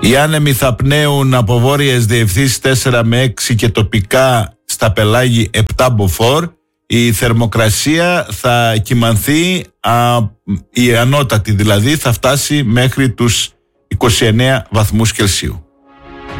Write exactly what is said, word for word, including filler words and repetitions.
Οι άνεμοι θα πνέουν από βόρειες διευθύνσεις τέσσερα με έξι και τοπικά στα πελάγη επτά μποφόρ. Η θερμοκρασία θα κυμανθεί, α, η ανώτατη δηλαδή θα φτάσει μέχρι τους είκοσι εννέα βαθμούς Κελσίου.